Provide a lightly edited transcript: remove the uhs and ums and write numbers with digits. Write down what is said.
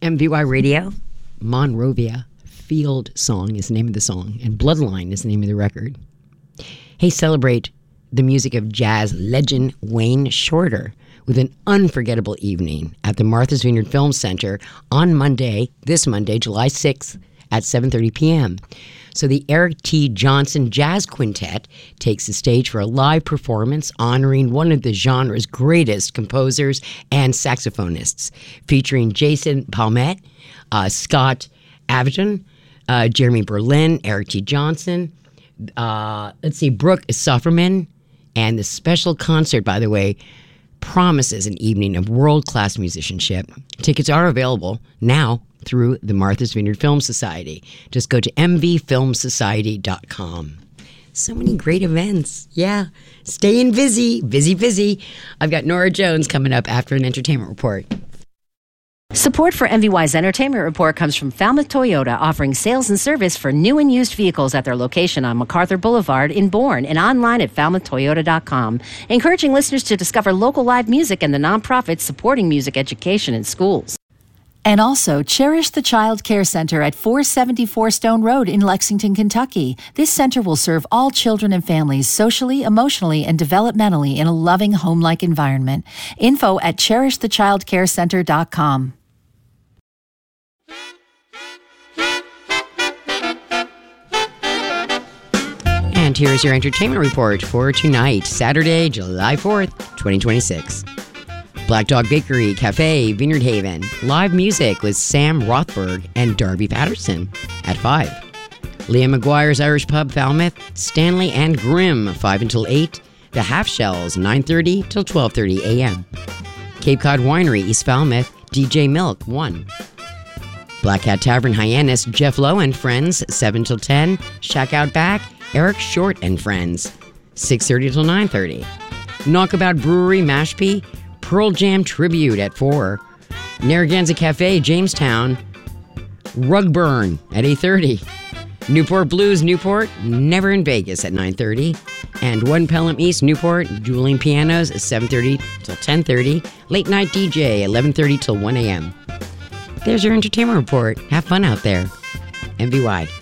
MVY Radio, Monrovia Field Song is the name of the song, and Bloodline is the name of the record. Hey, celebrate the music of jazz legend Wayne Shorter with an unforgettable evening at the Martha's Vineyard Film Center on this Monday, July 6th at 7:30 p.m. So the Eric T. Johnson Jazz Quintet takes the stage for a live performance honoring one of the genre's greatest composers and saxophonists, featuring Jason Palmette, Scott Avedon, Jeremy Berlin, Eric T. Johnson, Brooke Sufferman, and the special concert, by the way, promises an evening of world-class musicianship. Tickets are available now through the Martha's Vineyard Film Society. Just go to mvfilmsociety.com. So many great events. Yeah. Staying busy. Busy. I've got Nora Jones coming up after an entertainment report. Support for MVY's Entertainment Report comes from Falmouth Toyota, offering sales and service for new and used vehicles at their location on MacArthur Boulevard in Bourne and online at falmouthtoyota.com, encouraging listeners to discover local live music and the nonprofits supporting music education in schools. And also, Cherish the Child Care Center at 474 Stone Road in Lexington, Kentucky. This center will serve all children and families socially, emotionally, and developmentally in a loving, home-like environment. Info at cherishthechildcarecenter.com. And here's your entertainment report for tonight, Saturday, July 4th, 2026. Black Dog Bakery, Cafe, Vineyard Haven. Live music with Sam Rothberg and Darby Patterson at 5. Liam McGuire's Irish Pub, Falmouth. Stanley and Grimm, 5 until 8. The Half Shells, 9:30 till 12:30 a.m. Cape Cod Winery, East Falmouth. DJ Milk, 1. Black Cat Tavern, Hyannis. Jeff Lowe and Friends, 7 till 10. Shack Out Back, Eric Short and Friends, 6:30 till 9:30. Knockabout Brewery, Mashpee. Pearl Jam Tribute at 4. Narragansett Cafe, Jamestown. Rugburn at 8:30. Newport Blues, Newport. Never in Vegas at 9:30. And One Pelham East, Newport. Dueling Pianos at 7:30 till 10:30. Late Night DJ, 11:30 till 1 a.m. There's your entertainment report. Have fun out there. MVY.